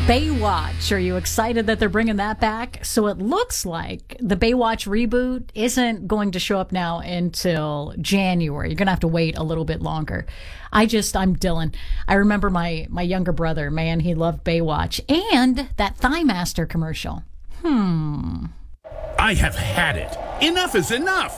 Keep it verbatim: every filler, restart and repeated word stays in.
Baywatch. Are you excited that they're bringing that back? So it looks like the Baywatch reboot isn't going to show up now until January. You're going to have to wait a little bit longer. I just, I'm Dylan. I remember my, my younger brother, man, he loved Baywatch. And that Thigh Master commercial. Hmm. I have had it. Enough is enough.